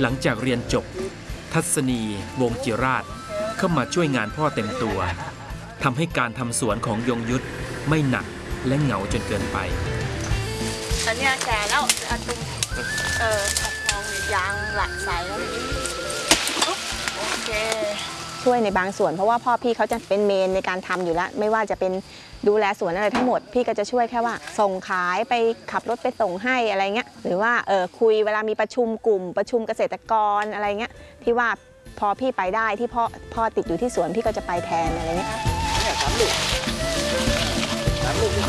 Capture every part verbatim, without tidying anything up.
หลังจากเรียนจบทัศนีวงศ์จิราชเข้ามาช่วยงานพ่อเต็มตัวทำให้การทำสวนของยงยุทธไม่หนักและเหงาจนเกินไปอันนี้แก่แล้วอันตุ้มเออมองยางหลักใสแล้วโอเคช่วยในบางส่วนเพราะว่าพ่อพี่เขาจะเป็นเมนในการทำอยู่แล้วไม่ว่าจะเป็นดูแลสวนอะไรทั้งหมดพี่ก็จะช่วยแค่ว่าส่งขายไปขับรถไปส่งให้อะไรเงี้ยหรือว่าเออคุยเวลามีประชุมกลุ่มประชุมเกษตรกรอะไรเงี้ยที่ว่าพอพี่ไปได้ที่พ่อพ่อติดอยู่ที่สวนพี่ก็จะไปแทนอะไรเงี้ยเนี่ยสามลูกสามลูก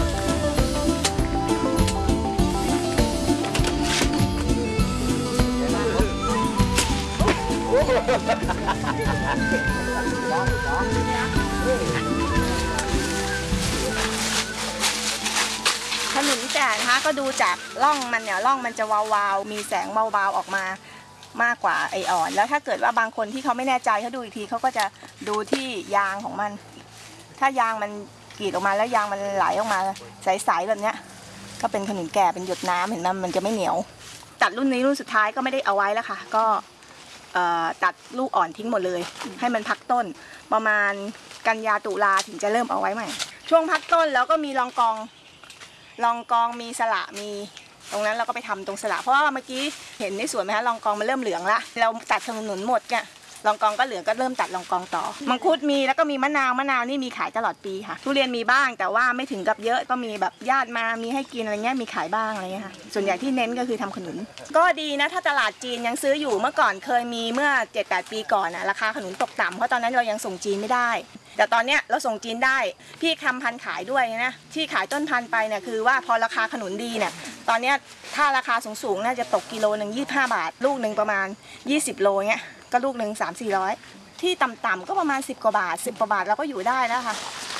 ขนุนแก่นะคะก็ดูจากร่องมันเนี่ยร่องมันจะวาวๆมีแสงเบาๆออกมามากกว่าไออ่อนแล้วถ้าเกิดว่าบางคนที่เขาไม่แน่ใจเขาดูอีกทีเขาก็จะดูที่ยางของมันถ้ายางมันกรีดออกมาแล้วยางมันไหลออกมาใสๆแบบเนี้ยก็เป็นขนุนแก่เป็นหยดน้ำเห็นไหมมันจะไม่เหนียวตัดรุ่นนี้รุ่นสุดท้ายก็ไม่ได้เอาไว้แล้วค่ะก็ตัดลูกอ่อนทิ้งหมดเลยให้มันพักต้นประมาณกันยาตุลาถึงจะเริ่มเอาไว้ใหม่ช่วงพักต้นแล้วก็มีรองกองรองกองมีสละมีตรงนั้นเราก็ไปทำตรงสละเพราะว่าเมื่อกี้เห็นในสวนไหมคะรองกองมันเริ่มเหลืองละเราตัดขนุนหมดเนี่ยรองกองก็เหลืองก็เริ่มตัดรองกองต่อมังคุดมีแล้วก็มีมะนาวมะนาวนี่มีขายตลอดปีค่ะทุเรียนมีบ้างแต่ว่าไม่ถึงกับเยอะก็มีแบบญาติมามีให้กินอะไรเงี้ยมีขายบ้างอะไรเงี้ยค่ะส่วนใหญ่ที่เน้นก็คือทำขนุนก็ดีนะถ้าตลาดจีนยังซื้ออยู่เมื่อก่อนเคยมีเมื่อ เจ็ดแปด ปีก่อนนะราคาขนุนตกต่ำเพราะตอนนั้นเรายังส่งจีนไม่ได้แต่ตอนเนี้ยเราส่งจีนได้พี่ทำพันธุ์ขายด้วยนะที่ขายต้นพันธุ์ไปเนี่ยคือว่าพอราคาขนุนดีเนี่ยตอนเนี้ยถ้าราคาสูงๆน่าจะตกกิโลหนึ่งยี่สิบห้าบาทลูกหนึ่งประมาณยี่สิบโลเงี้ยก็ลูกหนึ่งสามสี่ร้อยที่ต่ำๆก็ประมาณสิบกว่าบาทสิบกว่าบาทเราก็อยู่ได้แล้วค่ะ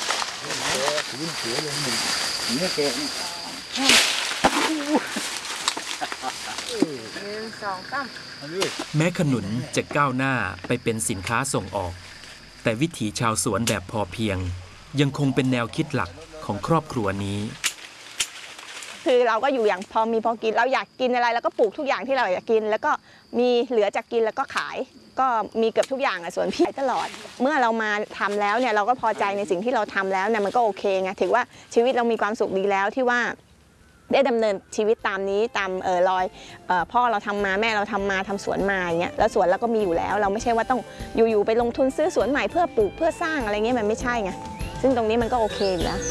แม้ขนุนจะก้าวหน้าไปเป็นสินค้าส่งออกแต่วิถีชาวสวนแบบพอเพียงยังคงเป็นแนวคิดหลักของครอบครัวนี้คือเราก็อยู่อย่างพอมีพอกินเราอยากกินอะไรแล้วก็ปลูกทุกอย่างที่เราอยากกินแล้วก็มีเหลือจากกินแล้วก็ขายก็มีเกือบทุกอย่างอ่ะส่วนพี่ตลอดเมื่อเรามาทำแล้วเนี่ยเราก็พอใจในสิ่งที่เราทำแล้วเนี่ยมันก็โอเคไงถือว่าชีวิตเรามีความสุขดีแล้วที่ว่าได้ดำเนินชีวิตตามนี้ตามเออรอยเอ่อพ่อเราทำมาแม่เราทำมาทำสวนมาอย่างเงี้ยแล้วสวนเราก็มีอยู่แล้วเราไม่ใช่ว่าต้องอยู่ๆไปลงทุนซื้อสวนใหม่เพื่อปลูกเพื่อสร้างอะไรเงี้ยมันไม่ใช่ไงซึ่งตรงนี้มันก็โอเคอยู่แล้ว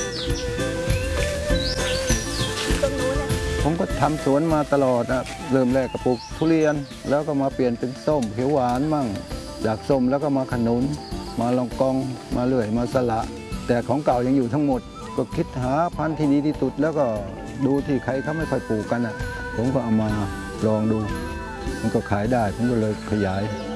ผมก็ทำสวนมาตลอดนะเริ่มแรกก็ปลูกทุเรียนแล้วก็มาเปลี่ยนเป็นส้มเขียวหวานมั่งจากส้มแล้วก็มาขนุนมาลองกองมาเลื่อยมาสละแต่ของเก่ายังอยู่ทั้งหมดก็คิดหาพันธุ์ที่ดีที่สุดแล้วก็ดูที่ใครเขาไม่ค่อยปลูกกันอ่ะผมก็เอามาลองดูมันก็ขายได้ผมก็เลยขยาย